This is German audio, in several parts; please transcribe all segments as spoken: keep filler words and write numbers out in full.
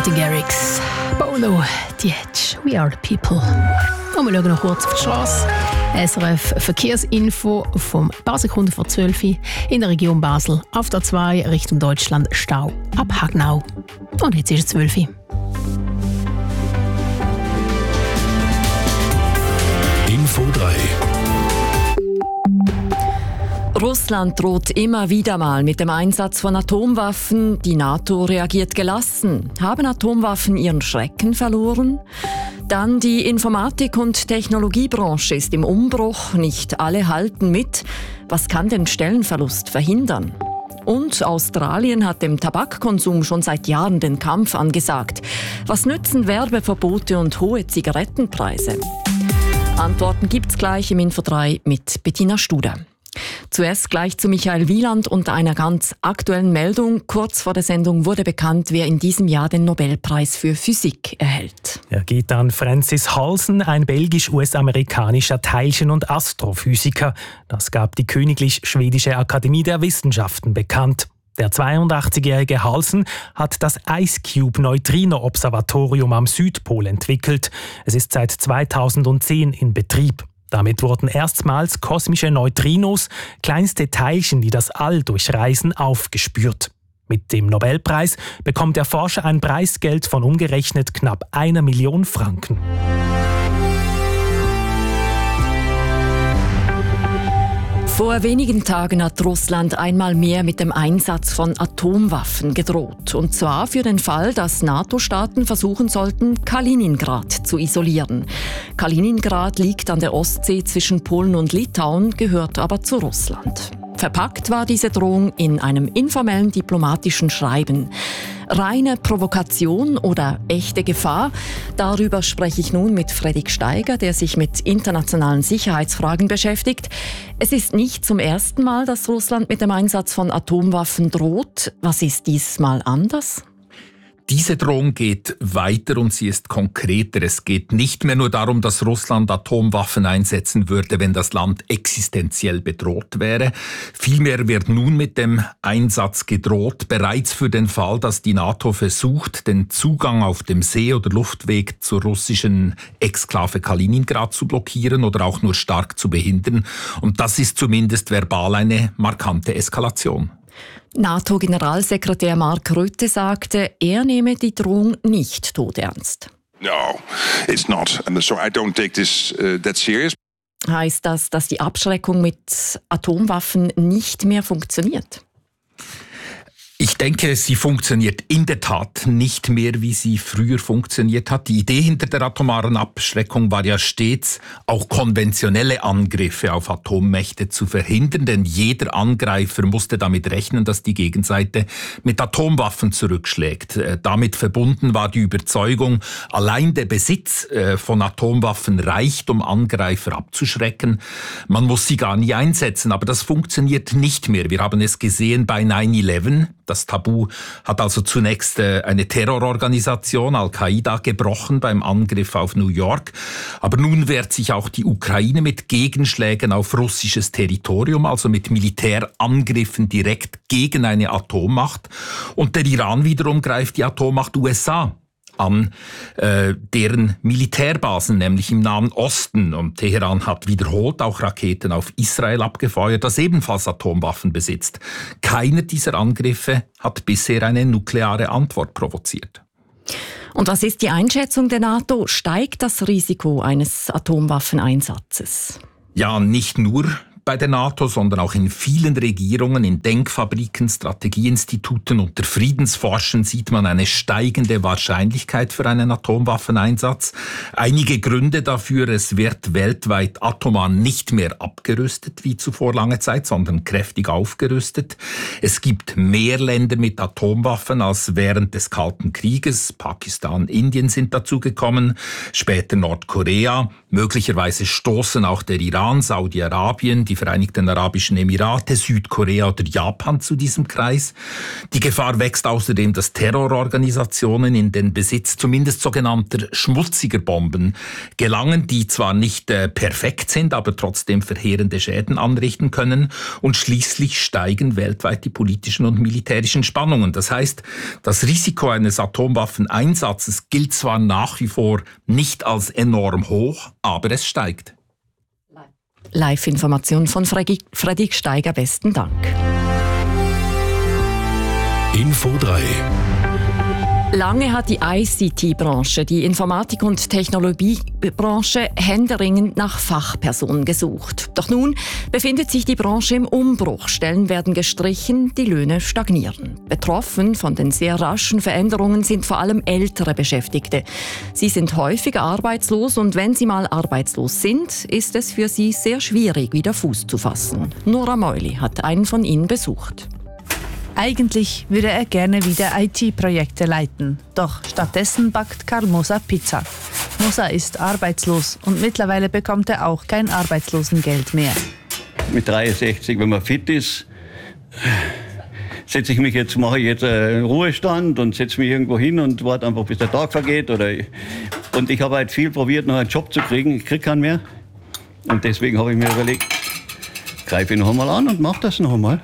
Martin Garrix, Bolo, The Edge, We Are The People. Und wir schauen noch kurz auf die Straße. S R F Verkehrsinfo vom paar Sekunden vor zwölf Uhr in der Region Basel. Auf der zwei Richtung Deutschland Stau ab Hagnau. Und jetzt ist es zwölf Uhr. Info drei. Russland droht immer wieder mal mit dem Einsatz von Atomwaffen. Die NATO reagiert gelassen. Haben Atomwaffen ihren Schrecken verloren? Dann die Informatik- und Technologiebranche ist im Umbruch. Nicht alle halten mit. Was kann den Stellenverlust verhindern? Und Australien hat dem Tabakkonsum schon seit Jahren den Kampf angesagt. Was nützen Werbeverbote und hohe Zigarettenpreise? Antworten gibt's gleich im Info drei mit Bettina Studer. Zuerst gleich zu Michael Wieland und einer ganz aktuellen Meldung. Kurz vor der Sendung wurde bekannt, wer in diesem Jahr den Nobelpreis für Physik erhält. Er geht an Francis Halsen, ein belgisch-US-amerikanischer Teilchen- und Astrophysiker. Das gab die Königlich-Schwedische Akademie der Wissenschaften bekannt. Der zweiundachtzigjährige Halsen hat das IceCube-Neutrino-Observatorium am Südpol entwickelt. Es ist seit zweitausendzehn in Betrieb. Damit wurden erstmals kosmische Neutrinos, kleinste Teilchen, die das All durchreisen, aufgespürt. Mit dem Nobelpreis bekommt der Forscher ein Preisgeld von umgerechnet knapp einer Million Franken. Vor wenigen Tagen hat Russland einmal mehr mit dem Einsatz von Atomwaffen gedroht. Und zwar für den Fall, dass NATO-Staaten versuchen sollten, Kaliningrad zu isolieren. Kaliningrad liegt an der Ostsee zwischen Polen und Litauen, gehört aber zu Russland. Verpackt war diese Drohung in einem informellen diplomatischen Schreiben. Reine Provokation oder echte Gefahr? Darüber spreche ich nun mit Fredrik Steiger, der sich mit internationalen Sicherheitsfragen beschäftigt. Es ist nicht zum ersten Mal, dass Russland mit dem Einsatz von Atomwaffen droht. Was ist diesmal anders? Diese Drohung geht weiter und sie ist konkreter. Es geht nicht mehr nur darum, dass Russland Atomwaffen einsetzen würde, wenn das Land existenziell bedroht wäre. Vielmehr wird nun mit dem Einsatz gedroht, bereits für den Fall, dass die NATO versucht, den Zugang auf dem See- oder Luftweg zur russischen Exklave Kaliningrad zu blockieren oder auch nur stark zu behindern. Und das ist zumindest verbal eine markante Eskalation. NATO-Generalsekretär Mark Rutte sagte, er nehme die Drohung nicht todernst. No, it's not. And so I don't take this uh, that serious. Heißt das, dass die Abschreckung mit Atomwaffen nicht mehr funktioniert? Ich denke, sie funktioniert in der Tat nicht mehr, wie sie früher funktioniert hat. Die Idee hinter der atomaren Abschreckung war ja stets, auch konventionelle Angriffe auf Atommächte zu verhindern, denn jeder Angreifer musste damit rechnen, dass die Gegenseite mit Atomwaffen zurückschlägt. Damit verbunden war die Überzeugung, allein der Besitz von Atomwaffen reicht, um Angreifer abzuschrecken. Man muss sie gar nie einsetzen, aber das funktioniert nicht mehr. Wir haben es gesehen bei nine eleven. Das Tabu hat also zunächst eine Terrororganisation, Al-Qaida, gebrochen beim Angriff auf New York. Aber nun wehrt sich auch die Ukraine mit Gegenschlägen auf russisches Territorium, also mit Militärangriffen direkt gegen eine Atommacht. Und der Iran wiederum greift die Atommacht U S A an, äh, deren Militärbasen, nämlich im Nahen Osten. Und Teheran hat wiederholt auch Raketen auf Israel abgefeuert, das ebenfalls Atomwaffen besitzt. Keiner dieser Angriffe hat bisher eine nukleare Antwort provoziert. Und was ist die Einschätzung der NATO? Steigt das Risiko eines Atomwaffeneinsatzes? Ja, nicht nur bei der NATO, sondern auch in vielen Regierungen, in Denkfabriken, Strategieinstituten und der Friedensforschung sieht man eine steigende Wahrscheinlichkeit für einen Atomwaffeneinsatz. Einige Gründe dafür: es wird weltweit atomar nicht mehr abgerüstet wie zuvor lange Zeit, sondern kräftig aufgerüstet. Es gibt mehr Länder mit Atomwaffen als während des Kalten Krieges. Pakistan, Indien sind dazugekommen, später Nordkorea. Möglicherweise stoßen auch der Iran, Saudi-Arabien, die Vereinigten Arabischen Emirate, Südkorea oder Japan zu diesem Kreis. Die Gefahr wächst außerdem, dass Terrororganisationen in den Besitz zumindest sogenannter schmutziger Bomben gelangen, die zwar nicht äh, perfekt sind, aber trotzdem verheerende Schäden anrichten können. Und schließlich steigen weltweit die politischen und militärischen Spannungen. Das heißt, das Risiko eines Atomwaffeneinsatzes gilt zwar nach wie vor nicht als enorm hoch, aber es steigt. Live-Information von Fredrik Steiger, besten Dank. Info drei. Lange hat die I C T-Branche, die Informatik- und Technologiebranche, händeringend nach Fachpersonen gesucht. Doch nun befindet sich die Branche im Umbruch. Stellen werden gestrichen, die Löhne stagnieren. Betroffen von den sehr raschen Veränderungen sind vor allem ältere Beschäftigte. Sie sind häufiger arbeitslos und wenn sie mal arbeitslos sind, ist es für sie sehr schwierig, wieder Fuß zu fassen. Nora Meuli hat einen von ihnen besucht. Eigentlich würde er gerne wieder I T-Projekte leiten. Doch stattdessen backt Karl Moser Pizza. Moser ist arbeitslos und mittlerweile bekommt er auch kein Arbeitslosengeld mehr. Mit dreiundsechzig, wenn man fit ist, setze ich mich jetzt, mache ich jetzt einen Ruhestand und setze mich irgendwo hin und warte einfach, bis der Tag vergeht. Oder und ich habe halt viel probiert, noch einen Job zu kriegen. Ich kriege keinen mehr. Und deswegen habe ich mir überlegt, greife ich noch einmal an und mache das noch einmal.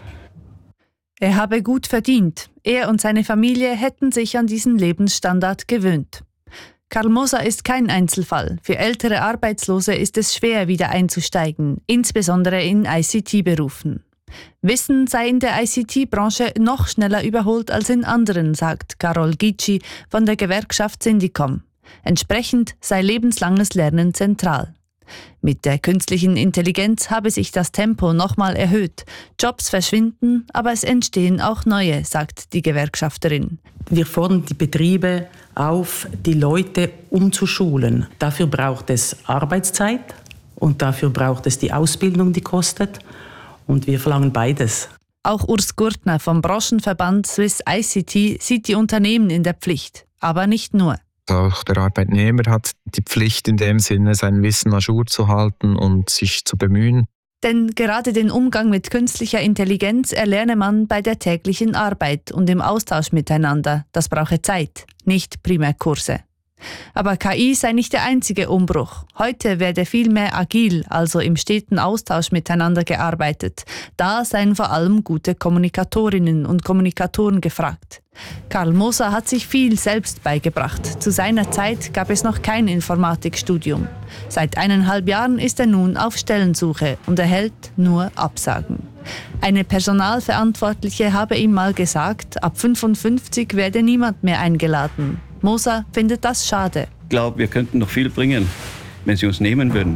Er habe gut verdient. Er und seine Familie hätten sich an diesen Lebensstandard gewöhnt. Karl Moser ist kein Einzelfall. Für ältere Arbeitslose ist es schwer, wieder einzusteigen, insbesondere in I C T-Berufen. Wissen sei in der I C T-Branche noch schneller überholt als in anderen, sagt Carol Gitschi von der Gewerkschaft Syndicom. Entsprechend sei lebenslanges Lernen zentral. Mit der künstlichen Intelligenz habe sich das Tempo nochmal erhöht. Jobs verschwinden, aber es entstehen auch neue, sagt die Gewerkschafterin. Wir fordern die Betriebe auf, die Leute umzuschulen. Dafür braucht es Arbeitszeit und dafür braucht es die Ausbildung, die kostet. Und wir verlangen beides. Auch Urs Gurtner vom Branchenverband Swiss I C T sieht die Unternehmen in der Pflicht, aber nicht nur. Auch der Arbeitnehmer hat die Pflicht in dem Sinne, sein Wissen à jour zu halten und sich zu bemühen. Denn gerade den Umgang mit künstlicher Intelligenz erlerne man bei der täglichen Arbeit und im Austausch miteinander. Das brauche Zeit, nicht Primärkurse. Aber K I sei nicht der einzige Umbruch. Heute werde viel mehr agil, also im steten Austausch miteinander gearbeitet. Da seien vor allem gute Kommunikatorinnen und Kommunikatoren gefragt. Karl Moser hat sich viel selbst beigebracht. Zu seiner Zeit gab es noch kein Informatikstudium. Seit eineinhalb Jahren ist er nun auf Stellensuche und erhält nur Absagen. Eine Personalverantwortliche habe ihm mal gesagt, ab fünfundfünfzig werde niemand mehr eingeladen. Moser findet das schade. Ich glaube, wir könnten noch viel bringen, wenn sie uns nehmen würden.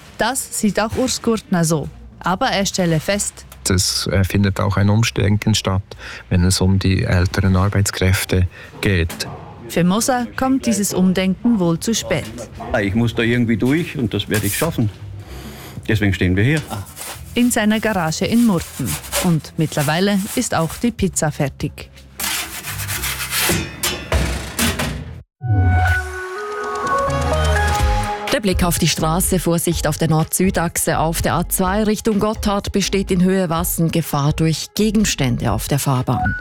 Das sieht auch Urs Gurtner so. Aber er stelle fest, es findet auch ein Umdenken statt, wenn es um die älteren Arbeitskräfte geht. Für Moser kommt dieses Umdenken wohl zu spät. Ich muss da irgendwie durch und das werde ich schaffen. Deswegen stehen wir hier. In seiner Garage in Murten. Und mittlerweile ist auch die Pizza fertig. Der Blick auf die Straße, Vorsicht auf der Nord-Süd-Achse, auf der A zwei Richtung Gotthard besteht in Höhe Wassen Gefahr durch Gegenstände auf der Fahrbahn.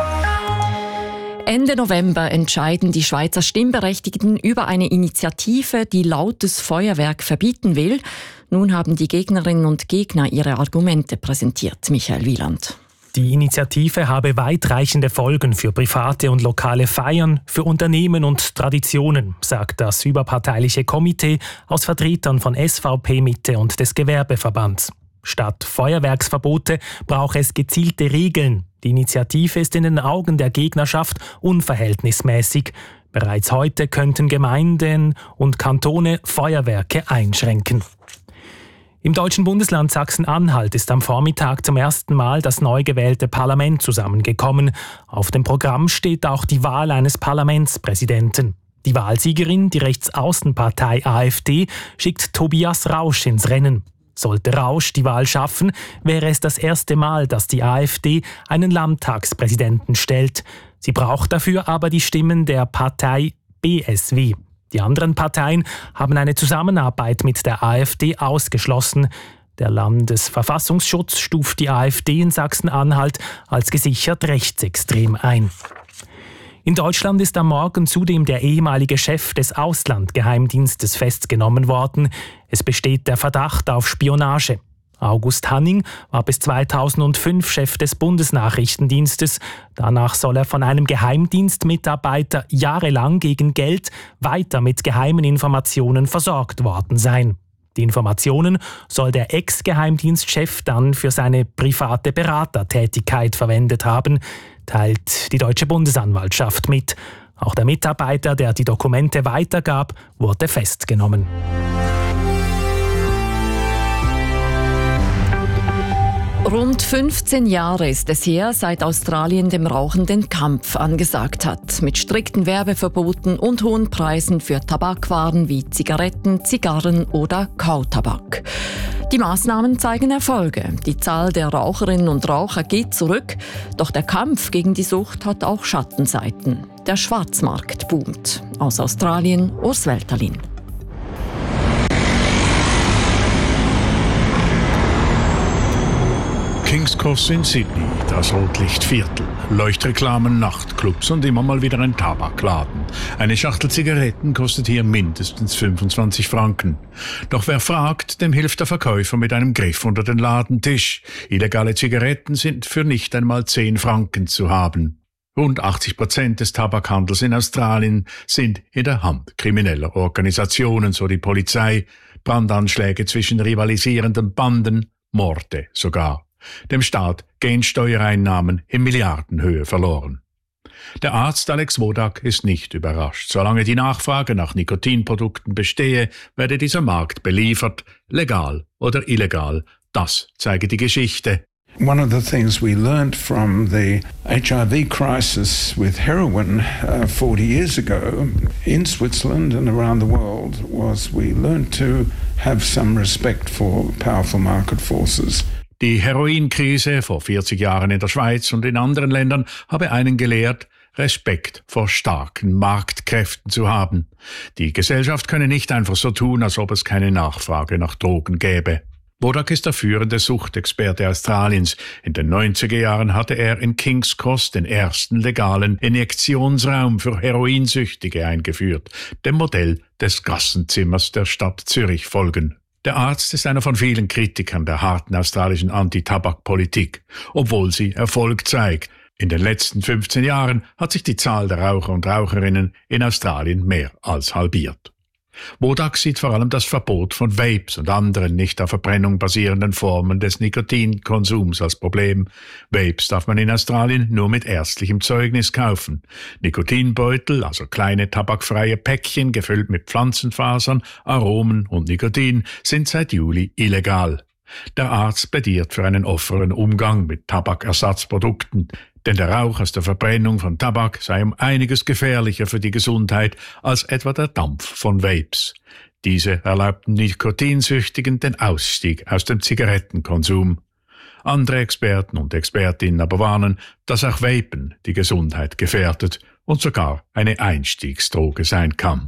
Ende November entscheiden die Schweizer Stimmberechtigten über eine Initiative, die lautes Feuerwerk verbieten will. Nun haben die Gegnerinnen und Gegner ihre Argumente präsentiert. Michael Wieland. Die Initiative habe weitreichende Folgen für private und lokale Feiern, für Unternehmen und Traditionen, sagt das überparteiliche Komitee aus Vertretern von S V P Mitte und des Gewerbeverbands. Statt Feuerwerksverbote braucht es gezielte Regeln. Die Initiative ist in den Augen der Gegnerschaft unverhältnismäßig. Bereits heute könnten Gemeinden und Kantone Feuerwerke einschränken. Im deutschen Bundesland Sachsen-Anhalt ist am Vormittag zum ersten Mal das neu gewählte Parlament zusammengekommen. Auf dem Programm steht auch die Wahl eines Parlamentspräsidenten. Die Wahlsiegerin, die Rechtsaußenpartei A f D, schickt Tobias Rausch ins Rennen. Sollte Rausch die Wahl schaffen, wäre es das erste Mal, dass die A f D einen Landtagspräsidenten stellt. Sie braucht dafür aber die Stimmen der Partei B S W. Die anderen Parteien haben eine Zusammenarbeit mit der A f D ausgeschlossen. Der Landesverfassungsschutz stuft die AfD in Sachsen-Anhalt als gesichert rechtsextrem ein. In Deutschland ist am Morgen zudem der ehemalige Chef des Auslandgeheimdienstes festgenommen worden. Es besteht der Verdacht auf Spionage. August Hanning war bis zweitausendfünf Chef des Bundesnachrichtendienstes. Danach soll er von einem Geheimdienstmitarbeiter jahrelang gegen Geld weiter mit geheimen Informationen versorgt worden sein. Die Informationen soll der Ex-Geheimdienstchef dann für seine private Beratertätigkeit verwendet haben, teilt die Deutsche Bundesanwaltschaft mit. Auch der Mitarbeiter, der die Dokumente weitergab, wurde festgenommen. Rund fünfzehn Jahre ist es her, seit Australien dem Rauchen den Kampf angesagt hat. Mit strikten Werbeverboten und hohen Preisen für Tabakwaren wie Zigaretten, Zigarren oder Kautabak. Die Maßnahmen zeigen Erfolge. Die Zahl der Raucherinnen und Raucher geht zurück. Doch der Kampf gegen die Sucht hat auch Schattenseiten. Der Schwarzmarkt boomt. Aus Australien, Urs Welterlin. King's Cross in Sydney, das Rotlichtviertel, Leuchtreklamen, Nachtclubs und immer mal wieder ein Tabakladen. Eine Schachtel Zigaretten kostet hier mindestens fünfundzwanzig Franken. Doch wer fragt, dem hilft der Verkäufer mit einem Griff unter den Ladentisch. Illegale Zigaretten sind für nicht einmal zehn Franken zu haben. Rund achtzig Prozent des Tabakhandels in Australien sind in der Hand krimineller Organisationen, so die Polizei. Brandanschläge zwischen rivalisierenden Banden, Morde sogar. Dem Staat gehen Steuereinnahmen in Milliardenhöhe verloren. Der Arzt Alex Wodak ist nicht überrascht. Solange die Nachfrage nach Nikotinprodukten bestehe, werde dieser Markt beliefert, legal oder illegal. Das zeige die Geschichte. One of the things we learned from the H I V crisis with heroin uh, forty years ago in Switzerland and around the world was we learned to have some respect for powerful market forces. Die Heroinkrise vor vierzig Jahren in der Schweiz und in anderen Ländern habe einen gelehrt, Respekt vor starken Marktkräften zu haben. Die Gesellschaft könne nicht einfach so tun, als ob es keine Nachfrage nach Drogen gäbe. Wodak ist der führende Suchtexperte Australiens. In den neunziger Jahren hatte er in King's Cross den ersten legalen Injektionsraum für Heroinsüchtige eingeführt, dem Modell des Gassenzimmers der Stadt Zürich folgen. Der Arzt ist einer von vielen Kritikern der harten australischen Anti-Tabak-Politik, obwohl sie Erfolg zeigt. In den letzten fünfzehn Jahren hat sich die Zahl der Raucher und Raucherinnen in Australien mehr als halbiert. Wodak sieht vor allem das Verbot von Vapes und anderen nicht auf Verbrennung basierenden Formen des Nikotinkonsums als Problem. Vapes darf man in Australien nur mit ärztlichem Zeugnis kaufen. Nikotinbeutel, also kleine tabakfreie Päckchen gefüllt mit Pflanzenfasern, Aromen und Nikotin, sind seit Juli illegal. Der Arzt plädiert für einen offenen Umgang mit Tabakersatzprodukten, denn der Rauch aus der Verbrennung von Tabak sei um einiges gefährlicher für die Gesundheit als etwa der Dampf von Vapes. Diese erlaubten Nikotinsüchtigen den Ausstieg aus dem Zigarettenkonsum. Andere Experten und Expertinnen aber warnen, dass auch Vapen die Gesundheit gefährdet und sogar eine Einstiegsdroge sein kann.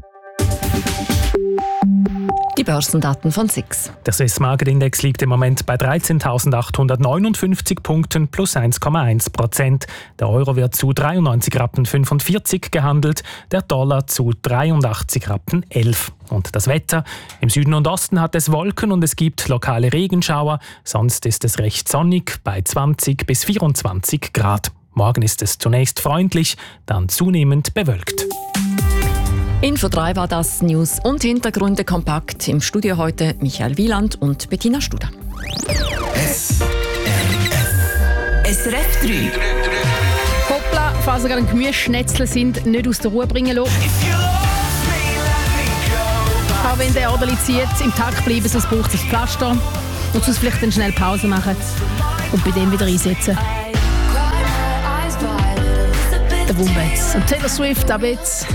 Die Börsendaten von S I X. Der Swiss Market Index liegt im Moment bei dreizehntausendachthundertneunundfünfzig Punkten plus eins Komma eins Prozent. Der Euro wird zu dreiundneunzig Rappen fünfundvierzig gehandelt, der Dollar zu dreiundachtzig Rappen elf. Und das Wetter? Im Süden und Osten hat es Wolken und es gibt lokale Regenschauer. Sonst ist es recht sonnig bei zwanzig bis vierundzwanzig Grad. Morgen ist es zunächst freundlich, dann zunehmend bewölkt. Info drei war das, News und Hintergründe kompakt. Im Studio heute Michael Wieland und Bettina Studer. S R F. S R F drei. Hoppla, falls ihr gerade ein Gemüseschnetzel sind, nicht aus der Ruhe bringen lassen. Auch wenn der Adeli zieht, im Takt bleiben, sonst braucht es das Pflaster. Und sonst vielleicht dann schnell Pause machen und bei dem wieder einsetzen. Der Wombats. Und Taylor Swift, ab jetzt.